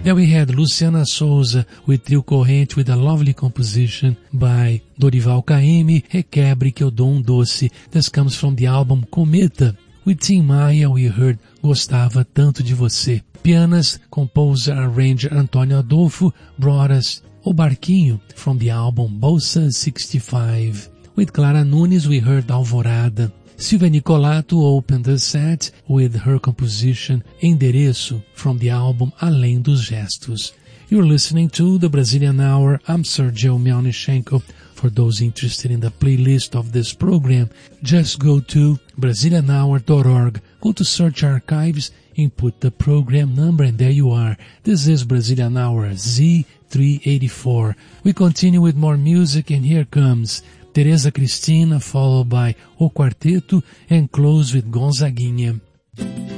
There we had Luciana Souza with Trio Corrente with a lovely composition by Dorival Caymmi, Requebre que eu dou um doce. This comes from the album Cometa. With Tim Maia we heard Gostava Tanto de Você. Pianist, composer, arranger Antônio Adolfo brought us O Barquinho from the album Bolsa 65. With Clara Nunes we heard Alvorada. Silvia Nicolato opened the set with her composition Endereço from the album Além dos Gestos. You're listening to the Brazilian Hour. I'm Sergio Melnichenko. For those interested in the playlist of this program, just go to BrazilianHour.org. Go to Search Archives, input the program number, and there you are. This is Brazilian Hour Z384. We continue with more music, and here comes Tereza Cristina, followed by O Quarteto, and close with Gonzaguinha.